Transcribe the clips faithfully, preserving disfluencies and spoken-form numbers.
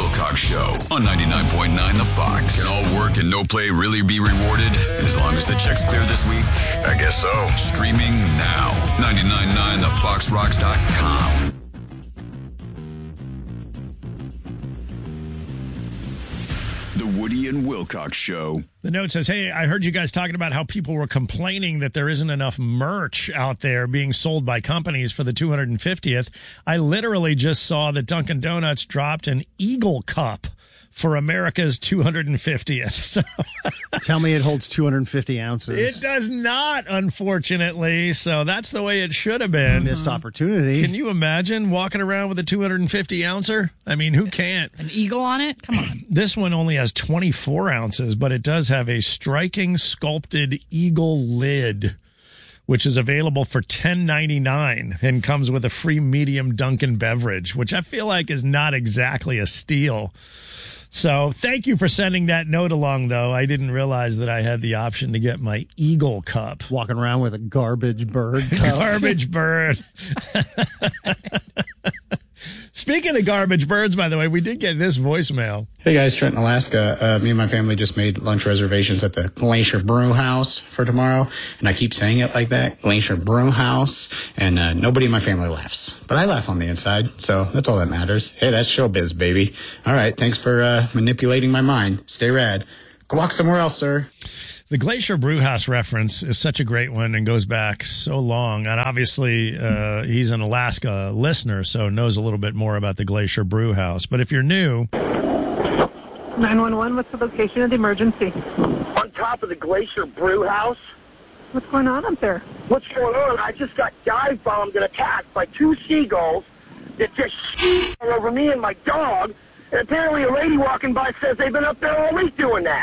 Wilcox Show on ninety-nine point nine The Fox. Can all work and no play really be rewarded? As long as the check's clear this week? I guess so. Streaming now. ninety-nine point nine the fox rocks dot com. The Woody and Wilcox Show. The note says, hey, I heard you guys talking about how people were complaining that there isn't enough merch out there being sold by companies for the two hundred fiftieth. I literally just saw that Dunkin' Donuts dropped an Eagle Cup for America's two hundred fiftieth. So tell me it holds two hundred fifty ounces. It does not, unfortunately. So that's the way it should have been. Missed opportunity. Can you imagine walking around with a two hundred fifty ouncer? I mean, who can't? An eagle on it? Come on. This one only has twenty-four ounces, but it does have a striking sculpted eagle lid, which is available for ten ninety-nine and comes with a free medium Dunkin' beverage, which I feel like is not exactly a steal. So thank you for sending that note along, though. I didn't realize that I had the option to get my Eagle Cup. Walking around with a garbage bird cup. Garbage bird. Speaking of garbage birds, by the way, we did get this voicemail. Hey guys, Trenton, Alaska. Uh, me and my family just made lunch reservations at the Glacier Brew House for tomorrow, and I keep saying it like that, Glacier Brew House, and uh, nobody in my family laughs. But I laugh on the inside, so that's all that matters. Hey, that's showbiz, baby. All right, thanks for uh, manipulating my mind. Stay rad. Go walk somewhere else, sir. The Glacier Brewhouse reference is such a great one and goes back so long. And obviously, uh, he's an Alaska listener, so knows a little bit more about the Glacier Brewhouse. But if you're new... nine one one, what's the location of the emergency? On top of the Glacier Brewhouse. What's going on up there? What's going on? I just got dive bombed and attacked by two seagulls that just all over me and my dog. And apparently a lady walking by says they've been up there all week doing that.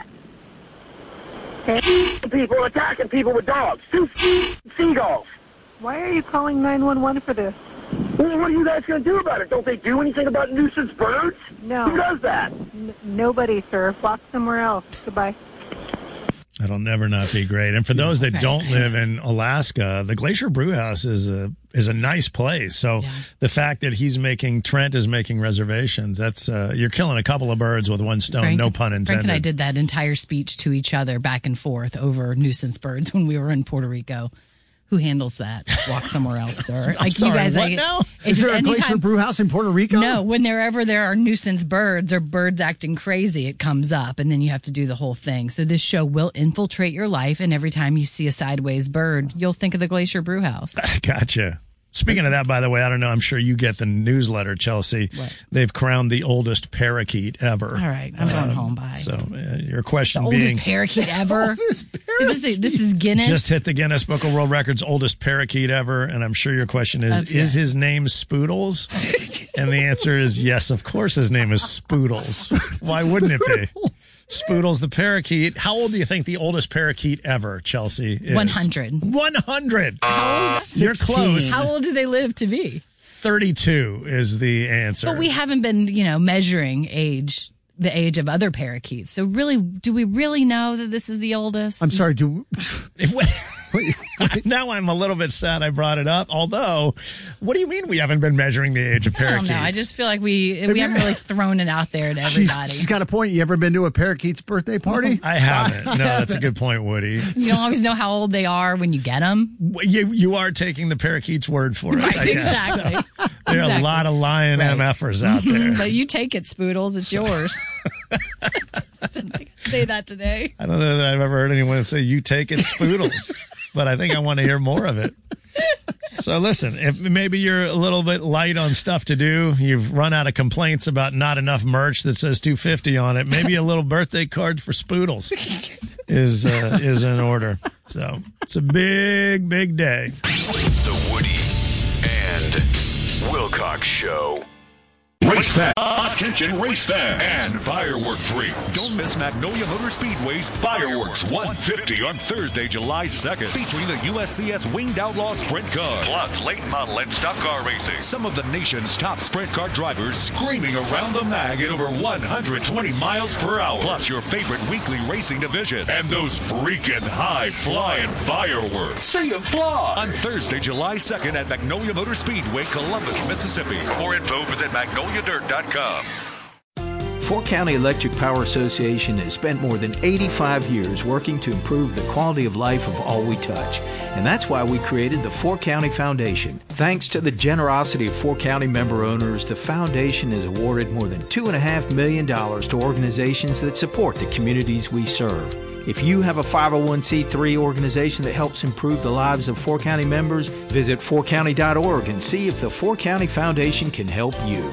People attacking people with dogs. Two seagulls. Why are you calling nine one one for this? Well, what are you guys going to do about it? Don't they do anything about nuisance birds? No. Who does that? N- nobody, sir. Walk somewhere else. Goodbye. That'll never not be great. And for those that don't live in Alaska, the Glacier Brewhouse is a is a nice place. So yeah. The fact that he's making, Trent is making reservations, that's uh, you're killing a couple of birds with one stone, Frank, no pun intended. Frank and I did that entire speech to each other back and forth over nuisance birds when we were in Puerto Rico. Who handles that? Walk somewhere else, sir. I'm like sorry, you guys, what like, now? Is there a anytime, Glacier Brewhouse in Puerto Rico? No, whenever there are nuisance birds or birds acting crazy, it comes up, and then you have to do the whole thing. So this show will infiltrate your life, and every time you see a sideways bird, you'll think of the Glacier Brewhouse. Gotcha. Speaking of that, by the way, I don't know, I'm sure you get the newsletter, Chelsea. What? They've crowned the oldest parakeet ever. All right, I'm going um, home by. So uh, your question the being... oldest parakeet ever? oldest parakeet. Is this, a, this is Guinness? Just hit the Guinness Book of World Records, oldest parakeet ever, and I'm sure your question is, okay. Is his name Spoodles? And the answer is yes, of course his name is Spoodles. Why wouldn't it be? Spoodles the parakeet. How old do you think the oldest parakeet ever, Chelsea, is? one hundred. one hundred. How old? You're close. How old do they live to be? thirty-two is the answer. But we haven't been, you know, measuring age, the age of other parakeets. So really, do we really know that this is the oldest? I'm sorry, do... Now I'm a little bit sad I brought it up. Although, what do you mean we haven't been measuring the age of parakeets? I don't know. I just feel like we we haven't really thrown it out there to everybody. She's, she's got a point. You ever been to a parakeet's birthday party? I haven't. No, that's a good point, Woody. You don't always know how old they are when you get them. You you are taking the parakeat's word for it. Right, I guess. Exactly. So, there are exactly. a lot of lying right. M F ers out there. But you take it, Spoodles. It's yours. I didn't think I'd say that today. I don't know that I've ever heard anyone say, you take it, Spoodles. But I think I want to hear more of it. So listen, if maybe you're a little bit light on stuff to do, you've run out of complaints about not enough merch that says two fifty on it, maybe a little birthday card for Spoodles is uh, is in order. So it's a big, big day. The Woody and Wilcox Show. Race fan, attention race fan and firework freaks. Don't miss Magnolia Motor Speedway's Fireworks one fifty on Thursday, July second, featuring the U S C S Winged Outlaw Sprint Car, plus late model and stock car racing. Some of the nation's top sprint car drivers screaming around the mag at over one hundred twenty miles per hour, plus your favorite weekly racing division, and those freaking high-flying fireworks. See them fly on Thursday, July second at Magnolia Motor Speedway, Columbus, Mississippi. For info, visit magnolia dirt dot com. Fork County Electric Power Association has spent more than eighty-five years working to improve the quality of life of all we touch. And that's why we created the Fork County Foundation. Thanks to the generosity of Fork County member owners, the foundation has awarded more than two point five million dollars to organizations that support the communities we serve. If you have a five oh one c three organization that helps improve the lives of Fork County members, visit fork county dot org and see if the Fork County Foundation can help you.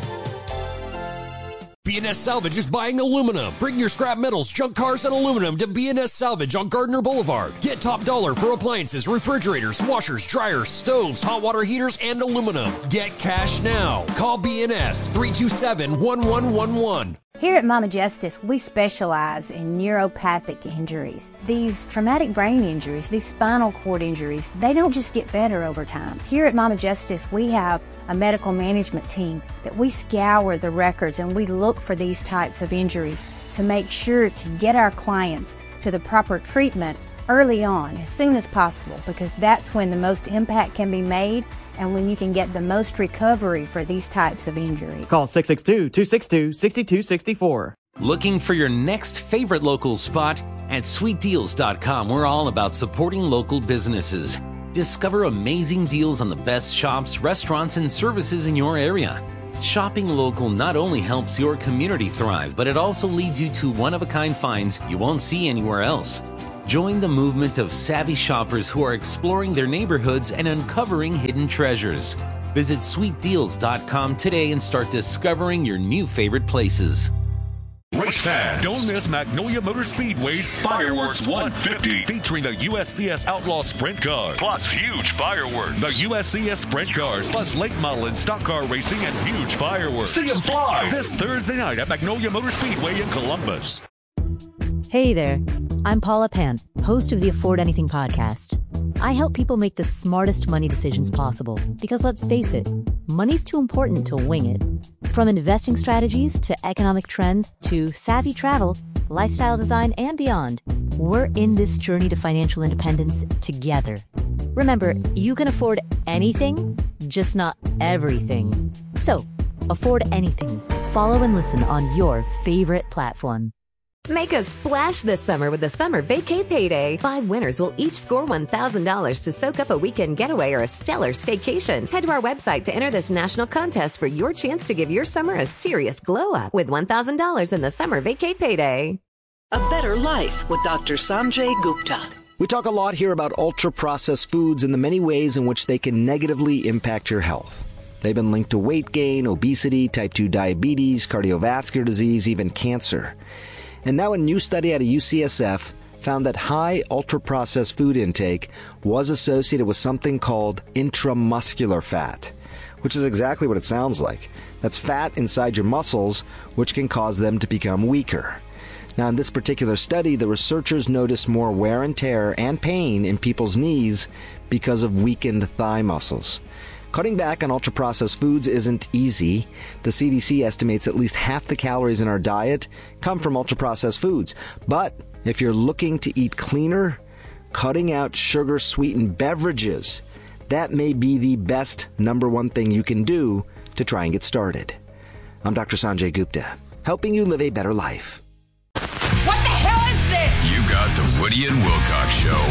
B and S Salvage is buying aluminum. Bring your scrap metals, junk cars, and aluminum to B and S Salvage on Gardner Boulevard. Get top dollar for appliances, refrigerators, washers, dryers, stoves, hot water heaters, and aluminum. Get cash now. Call B and S three two seven, one one one one. Here at Mama Justice, we specialize in neuropathic injuries. These traumatic brain injuries, these spinal cord injuries, they don't just get better over time. Here at Mama Justice, we have a medical management team that we scour the records and we look for these types of injuries to make sure to get our clients to the proper treatment early on, as soon as possible, because that's when the most impact can be made and when you can get the most recovery for these types of injuries. Call six six two, two six two, six two six four. Looking for your next favorite local spot? At sweet deals dot com, we're all about supporting local businesses. Discover amazing deals on the best shops, restaurants, and services in your area. Shopping local not only helps your community thrive, but it also leads you to one-of-a-kind finds you won't see anywhere else. Join the movement of savvy shoppers who are exploring their neighborhoods and uncovering hidden treasures. Visit sweet deals dot com today and start discovering your new favorite places. Race fans, don't miss Magnolia Motor Speedway's Fireworks one fifty, featuring the U S C S Outlaw Sprint Cars, plus huge fireworks. The U S C S Sprint Cars, plus late model and stock car racing and huge fireworks. See them fly this Thursday night at Magnolia Motor Speedway in Columbus. Hey there, I'm Paula Pant, host of the Afford Anything podcast. I help people make the smartest money decisions possible because, let's face it, money's too important to wing it. From investing strategies to economic trends to savvy travel, lifestyle design, and beyond, we're in this journey to financial independence together. Remember, you can afford anything, just not everything. So, afford anything. Follow and listen on your favorite platform. Make a splash this summer with the Summer Vacay Payday. Five winners will each score one thousand dollars to soak up a weekend getaway or a stellar staycation. Head to our website to enter this national contest for your chance to give your summer a serious glow up with one thousand dollars in the Summer Vacay Payday. A better life with Doctor Sanjay Gupta. We talk a lot here about ultra-processed foods and the many ways in which they can negatively impact your health. They've been linked to weight gain, obesity, type two diabetes, cardiovascular disease, even cancer. And now a new study out of U C S F found that high ultra-processed food intake was associated with something called intramuscular fat, which is exactly what it sounds like. That's fat inside your muscles, which can cause them to become weaker. Now, in this particular study, the researchers noticed more wear and tear and pain in people's knees because of weakened thigh muscles. Cutting back on ultra-processed foods isn't easy. The C D C estimates at least half the calories in our diet come from ultra-processed foods. But if you're looking to eat cleaner, cutting out sugar-sweetened beverages, that may be the best number one thing you can do to try and get started. I'm Doctor Sanjay Gupta, helping you live a better life. What the hell is this? You got the Woody and Wilcox Show.